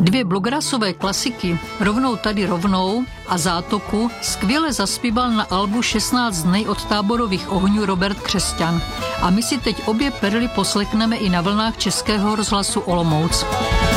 Dvě bluegrassové klasiky, Rovnou tady rovnou a Zátoku, skvěle zaspíval na albu 16 dny od Táborových ohňů Robert Křesťan. A my si teď obě perly poslekneme i na vlnách Českého rozhlasu Olomouc.